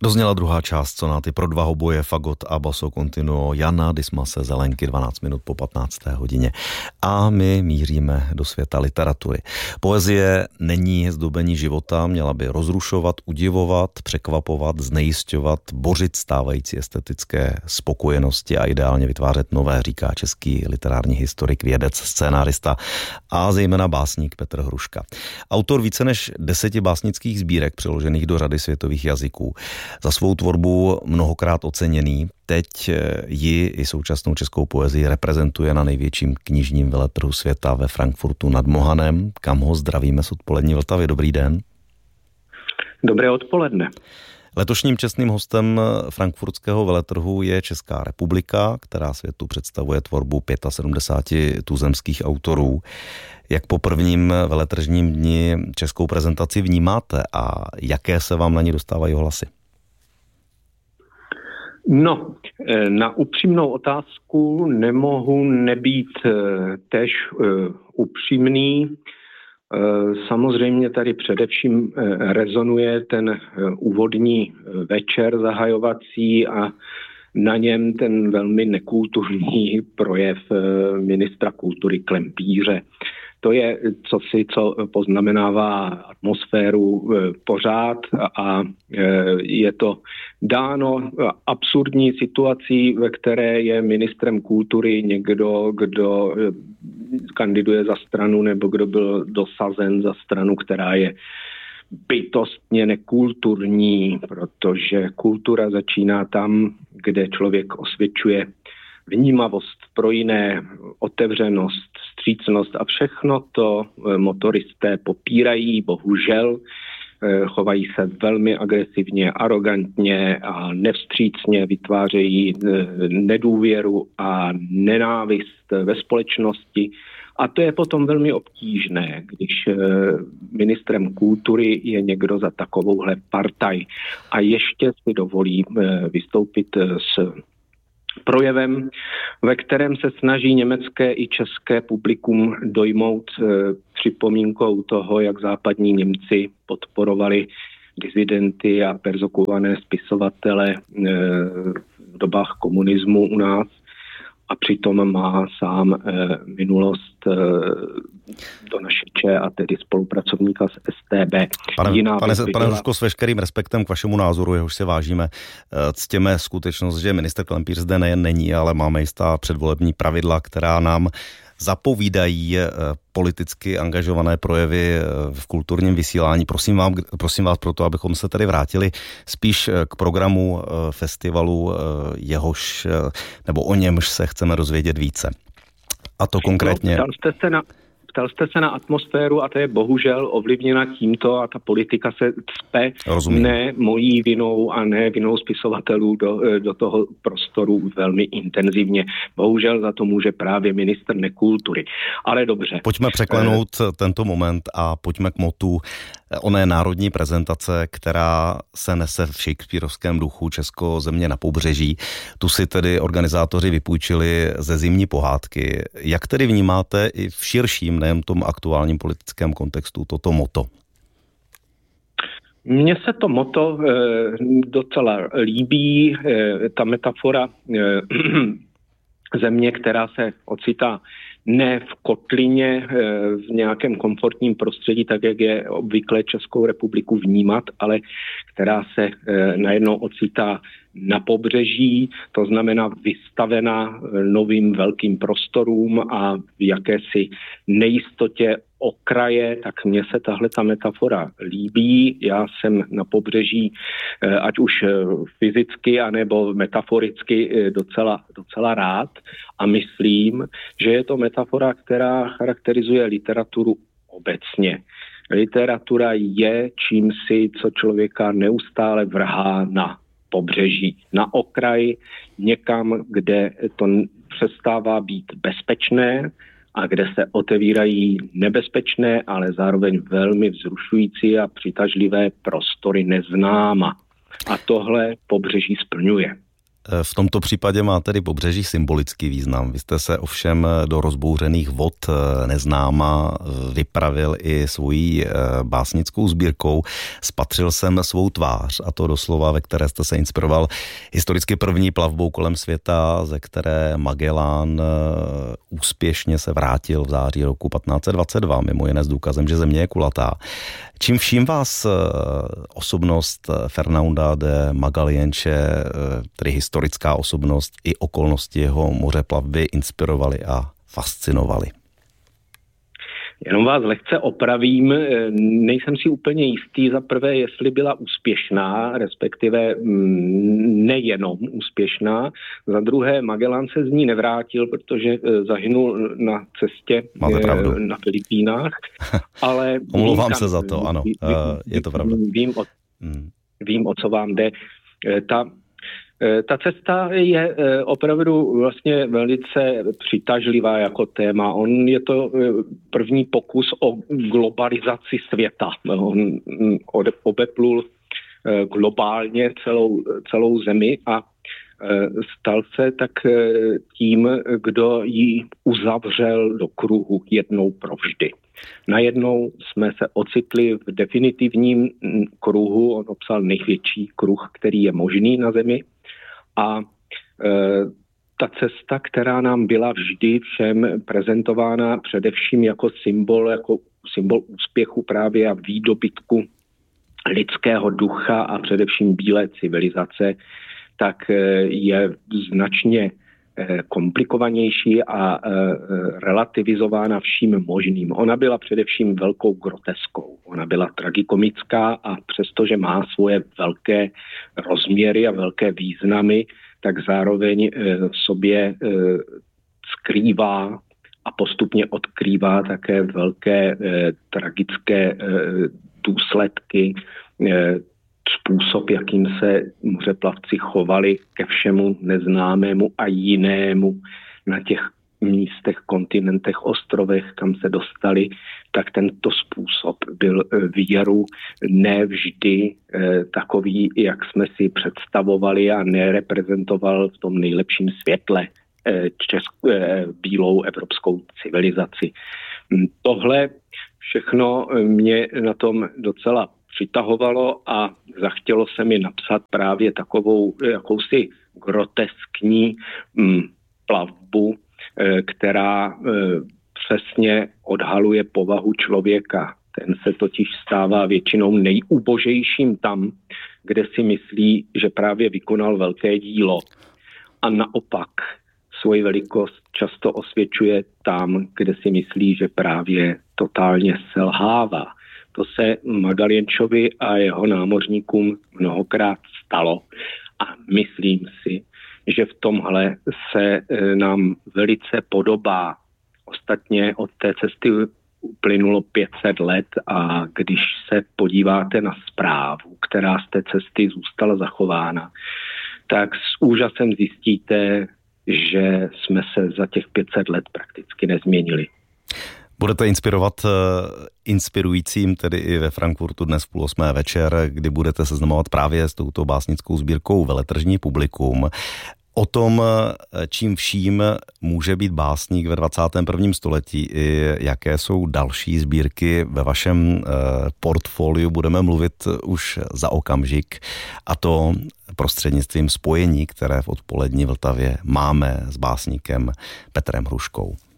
Dozněla druhá část sonáty pro dva hoboje, fagot a basso continuo Jana Dismase Zelenky 12 minut po 15. hodině. A my míříme do světa literatury. Poezie není zdobení života, měla by rozrušovat, udivovat, překvapovat, znejisťovat, bořit stávající estetické spokojenosti a ideálně vytvářet nové, říká český literární historik, vědec, scénárista a zejména básník Petr Hruška. Autor více než 10 básnických sbírek přeložených do řady světových jazyků. Za svou tvorbu mnohokrát oceněný. Teď ji i současnou českou poezii reprezentuje na největším knižním veletrhu světa ve Frankfurtu nad Mohanem, kam ho zdravíme z odpolední Vltavy. Dobrý den. Dobré odpoledne. Letošním čestným hostem frankfurtského veletrhu je Česká republika, která světu představuje tvorbu 75 tuzemských autorů. Jak po prvním veletržním dni českou prezentaci vnímáte a jaké se vám na ní dostávají ohlasy? No, na upřímnou otázku nemohu nebýt též upřímný. Samozřejmě tady především rezonuje ten úvodní večer zahajovací a na něm ten velmi nekulturní projev ministra kultury Klempíře. To je co poznamenává atmosféru pořád a je to dáno absurdní situací, ve které je ministrem kultury někdo, kdo kandiduje za stranu nebo kdo byl dosazen za stranu, která je bytostně nekulturní, protože kultura začíná tam, kde člověk osvědčuje vnímavost pro jiné, otevřenost, vstřícnost a všechno to motoristé popírají, bohužel, chovají se velmi agresivně, arogantně a nevstřícně, vytvářejí nedůvěru a nenávist ve společnosti. A to je potom velmi obtížné, když ministrem kultury je někdo za takovouhle partaj. A ještě si dovolí vystoupit s projevem, ve kterém se snaží německé i české publikum dojmout připomínkou toho, jak západní Němci podporovali disidenty a perzekvované spisovatele v dobách komunismu u nás. A přitom má sám minulost donašeče a tedy spolupracovníka s StB. Pane Hruško, s veškerým respektem k vašemu názoru, jehož se vážíme, ctěme skutečnost, že ministr Klempíř zde nejen není, ale máme jistá předvolební pravidla, která nám zapovídají politicky angažované projevy v kulturním vysílání. Prosím vás proto, abychom se tady vrátili spíš k programu festivalu, o němž se chceme dozvědět více. A to konkrétně... Ptal jste se na atmosféru a to je bohužel ovlivněna tímto a ta politika se cpe ne mojí vinou a ne vinou spisovatelů do toho prostoru velmi intenzivně. Bohužel za to může právě ministr nekultury. Ale dobře. Pojďme překlenout tento moment a pojďme k motu oné národní prezentace, která se nese v shakespearovském duchu Česko země na pobřeží. Tu si tedy organizátoři vypůjčili ze zimní pohádky. Jak tedy vnímáte i v širším, nejen tom aktuálním politickém kontextu toto moto? Mně se to moto docela líbí, ta metafora země, která se ocitá ne v kotlině, v nějakém komfortním prostředí, tak jak je obvykle Českou republiku vnímat, ale která se najednou ocitá na pobřeží, to znamená vystavena novým velkým prostorům a v jakési nejistotě okraje, tak mně se tahle ta metafora líbí. Já jsem na pobřeží, ať už fyzicky, anebo metaforicky docela rád a myslím, že je to metafora, která charakterizuje literaturu obecně. Literatura je čímsi, co člověka neustále vrhá na pobřeží, na okraj, někam, kde to přestává být bezpečné a kde se otevírají nebezpečné, ale zároveň velmi vzrušující a přitažlivé prostory neznáma. A tohle pobřeží splňuje. V tomto případě má tedy Pobřeží symbolický význam. Vy jste se ovšem do rozbouřených vod neznáma vypravil i svojí básnickou sbírkou. Spatřil jsem svou tvář, a to doslova, ve které jste se inspiroval historicky první plavbou kolem světa, ze které Magellan úspěšně se vrátil v září roku 1522, mimo jiné s důkazem, že země je kulatá. Čím vším vás osobnost Fernanda de Magalhãese, tedy historická osobnost, i okolnosti jeho mořeplavby inspirovaly a fascinovaly? Jenom vás lehce opravím, nejsem si úplně jistý za prvé, jestli byla úspěšná, respektive nejenom úspěšná. Za druhé, Magellan se z ní nevrátil, protože zahynul na cestě na Filipínách. Ale omlouvám se za to, ano, je to pravda. Vím, o co vám jde. Ta cesta je opravdu vlastně velice přitažlivá jako téma. Je to první pokus o globalizaci světa. On obeplul globálně celou zemi a stal se tak tím, kdo ji uzavřel do kruhu jednou provždy. Najednou jsme se ocitli v definitivním kruhu, on obsal největší kruh, který je možný na zemi. A ta cesta, která nám byla vždy všem prezentována především jako symbol úspěchu právě a výdobytku lidského ducha a především bílé civilizace, tak je značně komplikovanější a relativizována vším možným. Ona byla především velkou groteskou. Ona byla tragikomická a přestože má svoje velké rozměry a velké významy, tak zároveň v sobě skrývá a postupně odkrývá také velké tragické důsledky, způsob, jakým se mořeplavci chovali ke všemu neznámému a jinému na těch místech, kontinentech, ostrovech, kam se dostali, tak tento způsob byl v jaru nevždy takový, jak jsme si představovali a nereprezentoval v tom nejlepším světle bílou evropskou civilizaci. Tohle všechno mě na tom docela přitahovalo a zachtělo se mi napsat právě takovou jakousi groteskní plavbu, která přesně odhaluje povahu člověka. Ten se totiž stává většinou nejubožejším tam, kde si myslí, že právě vykonal velké dílo. A naopak svoji velikost často osvědčuje tam, kde si myslí, že právě totálně selhává. To se Magalhãesovi a jeho námořníkům mnohokrát stalo a myslím si, že v tomhle se nám velice podobá. Ostatně od té cesty uplynulo 500 let a když se podíváte na zprávu, která z té cesty zůstala zachována, tak s úžasem zjistíte, že jsme se za těch 500 let prakticky nezměnili. Budete inspirovat inspirujícím tedy i ve Frankfurtu dnes v 7:30 večer, kdy budete seznamovat právě s touto básnickou sbírkou veletržní publikum. O tom, čím vším může být básník ve 21. století i jaké jsou další sbírky ve vašem portfoliu, budeme mluvit už za okamžik, a to prostřednictvím spojení, které v odpolední Vltavě máme s básníkem Petrem Hruškou.